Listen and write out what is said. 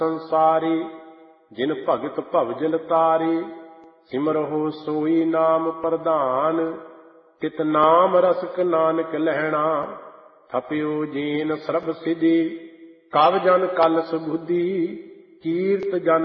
ਸੰਸਾਰੀ। ਜਿਨ ਭਗਤ ਭਵਜਲ ਤਾਰੀ, ਸਿਮਰਹੁ ਸੋਈ ਨਾਮ ਪ੍ਰਧਾਨ। ਤਿਤ ਨਾਮ ਰਸਕ ਨਾਨਕ ਲਹਿਣਾ, ਥਪਿਓ ਜੀਨ ਸਰਬ ਸਿਧੀ। ਕਵ ਜਨ ਕਲ ਸੁਬੁੱਧੀ, ਕੀਰਤ ਜਨ